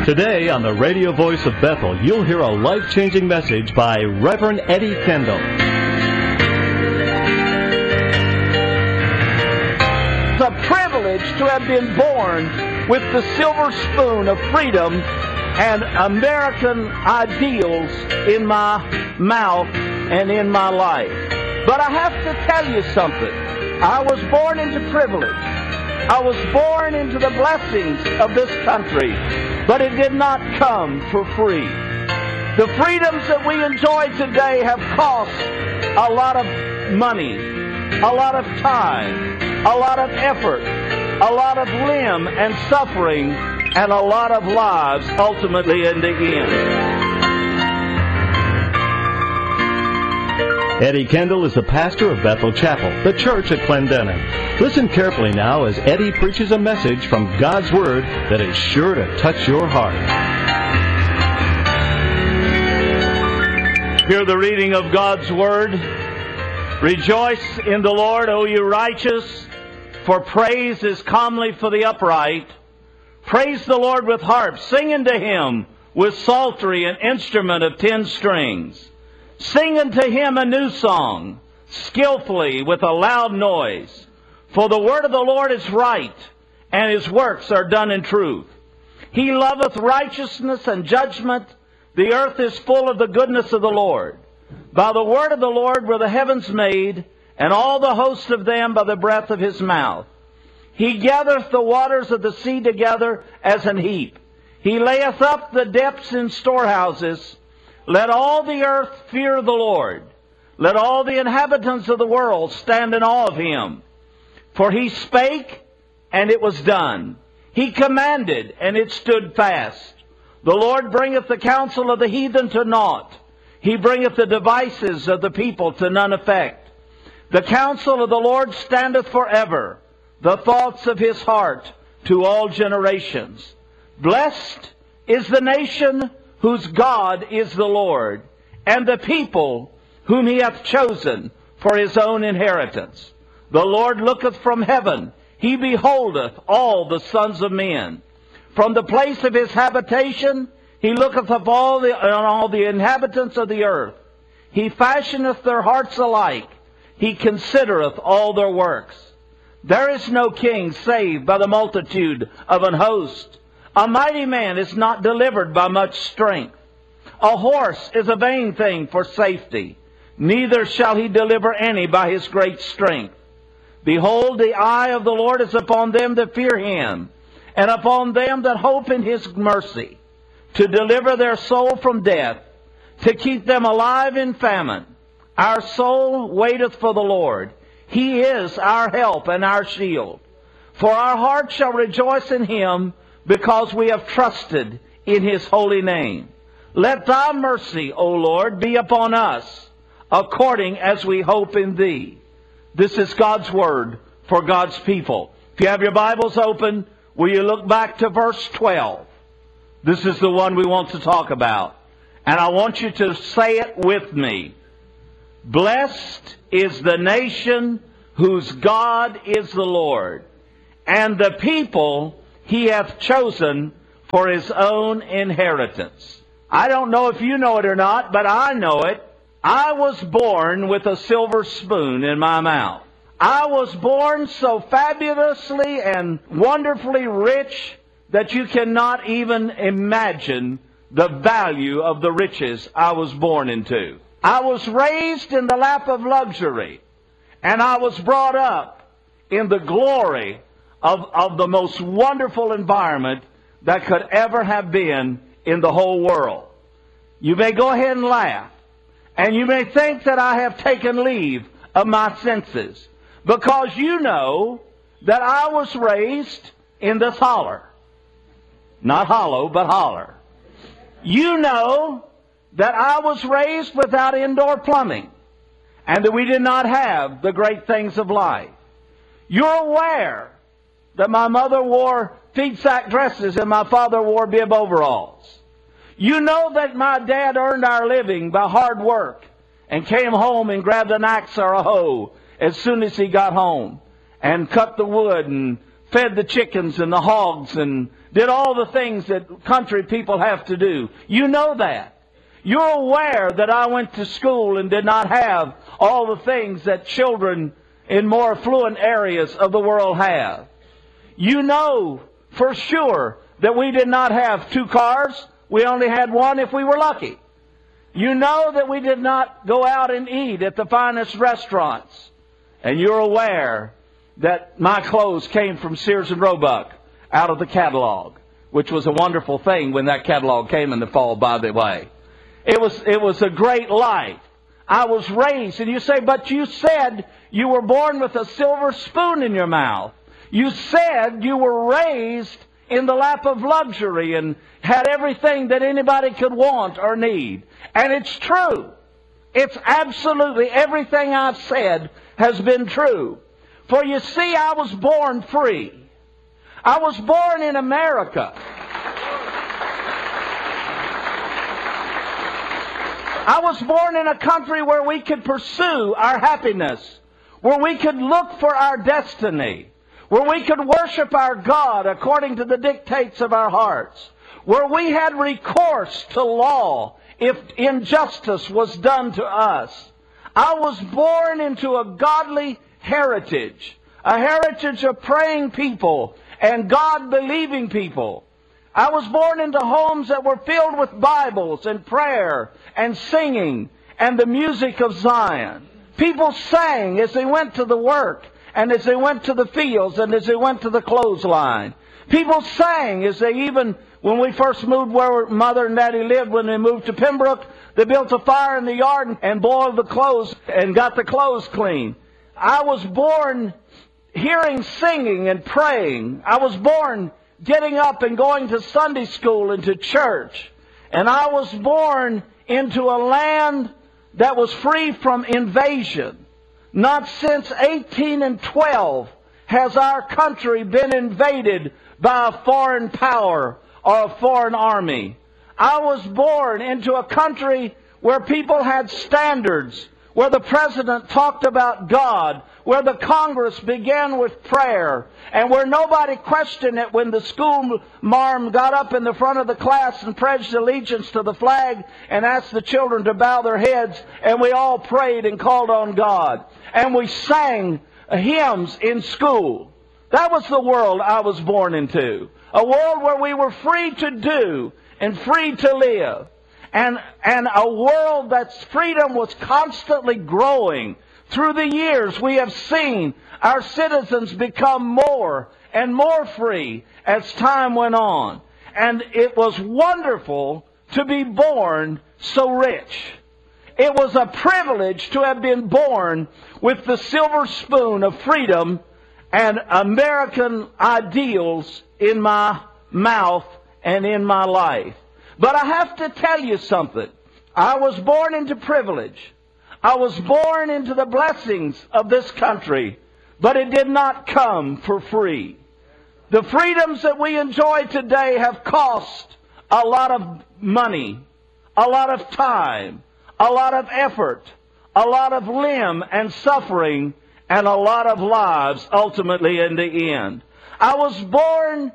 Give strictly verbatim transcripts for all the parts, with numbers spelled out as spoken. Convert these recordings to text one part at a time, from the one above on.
Today on the radio voice of Bethel, you'll hear a life-changing message by Reverend Eddie Kendall. It's a privilege to have been born with the silver spoon of freedom and American ideals in my mouth and in my life. But I have to tell you something. I was born into privilege. I was born into the blessings of this country, but it did not come for free. The freedoms that we enjoy today have cost a lot of money, a lot of time, a lot of effort, a lot of limb and suffering, and a lot of lives ultimately in the end. Eddie Kendall is the pastor of Bethel Chapel, the church at Clendenin. Listen carefully now as Eddie preaches a message from God's Word that is sure to touch your heart. Hear the reading of God's Word. Rejoice in the Lord, O you righteous, for praise is comely for the upright. Praise the Lord with harps, sing unto Him with psaltery and instrument of ten strings. Sing unto Him a new song, skillfully with a loud noise. For the word of the Lord is right, and His works are done in truth. He loveth righteousness and judgment. The earth is full of the goodness of the Lord. By the word of the Lord were the heavens made, and all the host of them by the breath of His mouth. He gathereth the waters of the sea together as an heap. He layeth up the depths in storehouses. Let all the earth fear the Lord. Let all the inhabitants of the world stand in awe of Him. For He spake, and it was done. He commanded, and it stood fast. The Lord bringeth the counsel of the heathen to naught. He bringeth the devices of the people to none effect. The counsel of the Lord standeth forever, the thoughts of His heart to all generations. Blessed is the nation whose God is the Lord, and the people whom He hath chosen for His own inheritance. The Lord looketh from heaven, He beholdeth all the sons of men. From the place of His habitation, He looketh of all the, on all the inhabitants of the earth. He fashioneth their hearts alike. He considereth all their works. There is no king saved by the multitude of an host. A mighty man is not delivered by much strength. A horse is a vain thing for safety. Neither shall he deliver any by his great strength. Behold, the eye of the Lord is upon them that fear Him, and upon them that hope in His mercy, to deliver their soul from death, to keep them alive in famine. Our soul waiteth for the Lord. He is our help and our shield. For our heart shall rejoice in Him, because we have trusted in His holy name. Let Thy mercy, O Lord, be upon us, according as we hope in Thee. This is God's Word for God's people. If you have your Bibles open, will you look back to verse twelve? This is the one we want to talk about. And I want you to say it with me. Blessed is the nation whose God is the Lord, and the people He hath chosen for His own inheritance. I don't know if you know it or not, but I know it. I was born with a silver spoon in my mouth. I was born so fabulously and wonderfully rich that you cannot even imagine the value of the riches I was born into. I was raised in the lap of luxury, and I was brought up in the glory Of, of the most wonderful environment that could ever have been in the whole world. You may go ahead and laugh, and you may think that I have taken leave of my senses, because you know that I was raised in this holler. Not hollow, but holler. You know that I was raised without indoor plumbing, and that we did not have the great things of life. You're aware that my mother wore feed sack dresses and my father wore bib overalls. You know that my dad earned our living by hard work and came home and grabbed an axe or a hoe as soon as he got home and cut the wood and fed the chickens and the hogs and did all the things that country people have to do. You know that. You're aware that I went to school and did not have all the things that children in more affluent areas of the world have. You know for sure that we did not have two cars. We only had one if we were lucky. You know that we did not go out and eat at the finest restaurants. And you're aware that my clothes came from Sears and Roebuck out of the catalog, which was a wonderful thing when that catalog came in the fall, by the way. It was, it was a great life. I was raised, and you say, but you said you were born with a silver spoon in your mouth. You said you were raised in the lap of luxury and had everything that anybody could want or need. And it's true. It's absolutely everything I've said has been true. For you see, I was born free. I was born in America. I was born in a country where we could pursue our happiness, where we could look for our destiny, where we could worship our God according to the dictates of our hearts, where we had recourse to law if injustice was done to us. I was born into a godly heritage, a heritage of praying people and God-believing people. I was born into homes that were filled with Bibles and prayer and singing and the music of Zion. People sang as they went to the work and as they went to the fields and as they went to the clothesline. People sang as they even, when we first moved where Mother and Daddy lived, when they moved to Pembroke, they built a fire in the yard and boiled the clothes and got the clothes clean. I was born hearing singing and praying. I was born getting up and going to Sunday school and to church. And I was born into a land that was free from invasion. Not since eighteen and twelve has our country been invaded by a foreign power or a foreign army. I was born into a country where people had standards, where the president talked about God, where the Congress began with prayer, and where nobody questioned it when the school marm got up in the front of the class and pledged allegiance to the flag and asked the children to bow their heads, and we all prayed and called on God. And we sang hymns in school. That was the world I was born into. A world where we were free to do and free to live. And, and a world that's freedom was constantly growing. Through the years, we have seen our citizens become more and more free as time went on. And it was wonderful to be born so rich. It was a privilege to have been born with the silver spoon of freedom and American ideals in my mouth and in my life. But I have to tell you something. I was born into privilege. I was born into the blessings of this country, but it did not come for free. The freedoms that we enjoy today have cost a lot of money, a lot of time, a lot of effort, a lot of limb and suffering, and a lot of lives ultimately in the end. I was born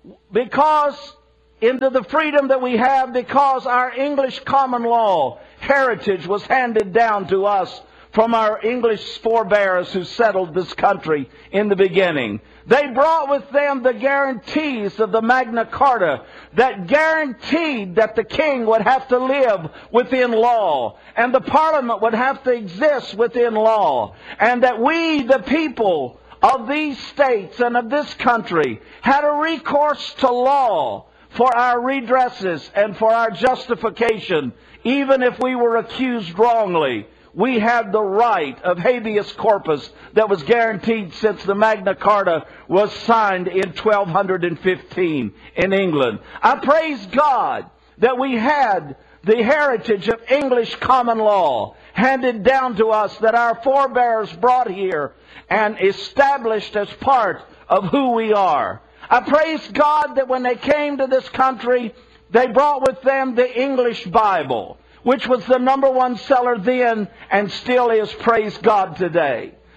because into the freedom that we have because our English common law heritage was handed down to us from our English forebears who settled this country in the beginning. They brought with them the guarantees of the Magna Carta that guaranteed that the king would have to live within law and the parliament would have to exist within law, and that we, the people of these states and of this country, had a recourse to law for our redresses and for our justification. Even if we were accused wrongly, we had the right of habeas corpus that was guaranteed since the Magna Carta was signed in twelve fifteen in England. I praise God that we had the heritage of English common law handed down to us, that our forebears brought here and established as part of who we are. I praise God that when they came to this country, they brought with them the English Bible, which was the number one seller then and still is, praise God, today.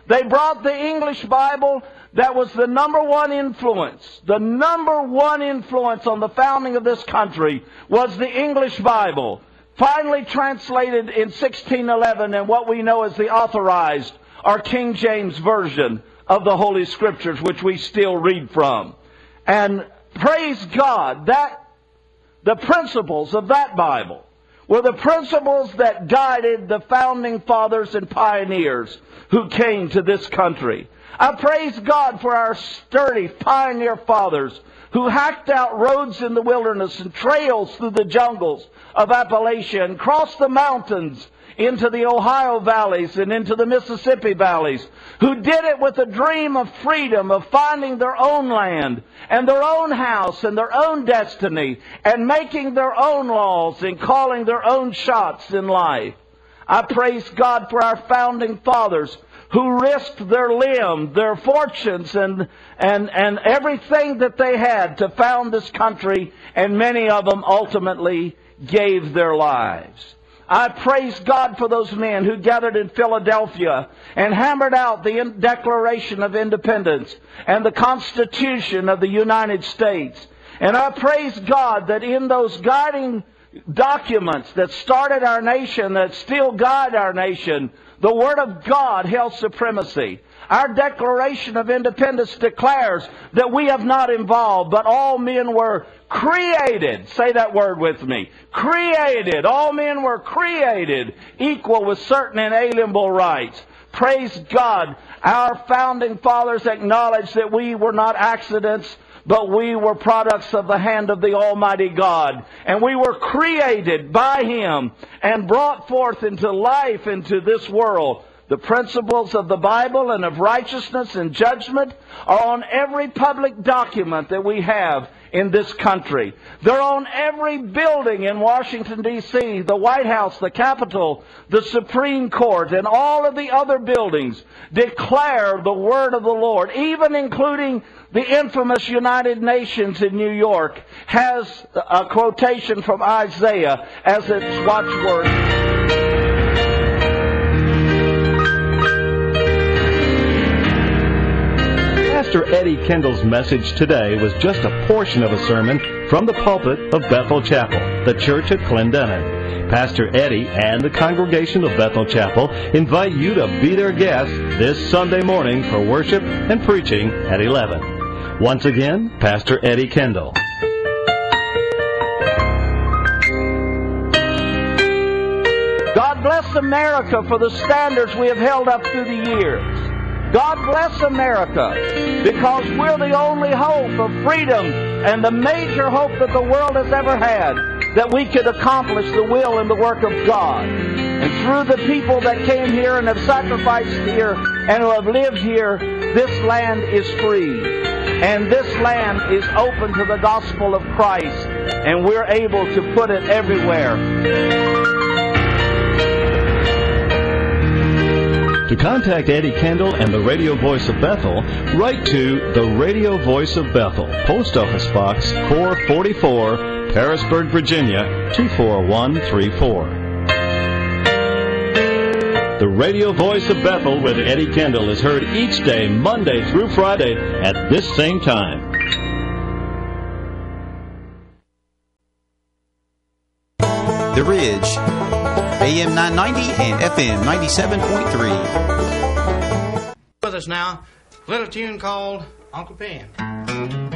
They brought the English Bible that was the number one influence. The number one influence on the founding of this country was the English Bible, finally translated in sixteen eleven in what we know as the Authorized or King James Version of the Holy Scriptures, which we still read from. And praise God, that the principles of that Bible were the principles that guided the founding fathers and pioneers who came to this country. I praise God for our sturdy pioneer fathers who hacked out roads in the wilderness and trails through the jungles of Appalachia and crossed the mountains into the Ohio valleys and into the Mississippi valleys, who did it with a dream of freedom, of finding their own land and their own house and their own destiny and making their own laws and calling their own shots in life. I praise God for our founding fathers who risked their limb, their fortunes, and, and, and everything that they had to found this country, and many of them ultimately gave their lives. I praise God for those men who gathered in Philadelphia and hammered out the Declaration of Independence and the Constitution of the United States. And I praise God that in those guiding documents that started our nation, that still guide our nation, the Word of God held supremacy. Our Declaration of Independence declares that we have not evolved, but all men were created. Say that word with me. Created. All men were created equal with certain inalienable rights. Praise God. Our founding fathers acknowledged that we were not accidents, but we were products of the hand of the Almighty God. And we were created by Him and brought forth into life into this world. The principles of the Bible and of righteousness and judgment are on every public document that we have in this country. They're on every building in Washington, D C, the White House, the Capitol, the Supreme Court, and all of the other buildings declare the Word of the Lord, even including the infamous United Nations in New York has a quotation from Isaiah as its watchword. Pastor Eddie Kendall's message today was just a portion of a sermon from the pulpit of Bethel Chapel, the church at Clendenin. Pastor Eddie and the congregation of Bethel Chapel invite you to be their guests this Sunday morning for worship and preaching at eleven. Once again, Pastor Eddie Kendall. God bless America for the standards we have held up through the years. God bless America because we're the only hope of freedom and the major hope that the world has ever had, that we could accomplish the will and the work of God. And through the people that came here and have sacrificed here and who have lived here, this land is free. And this land is open to the gospel of Christ, and we're able to put it everywhere. To contact Eddie Kendall and the Radio Voice of Bethel, write to the Radio Voice of Bethel, Post Office Box four forty-four, Harrisburg, Virginia two four one three four. The Radio Voice of Bethel with Eddie Kendall is heard each day, Monday through Friday, at this same time. The Ridge, A M nine ninety and F M ninety-seven point three. With us now, a little tune called Uncle Ben.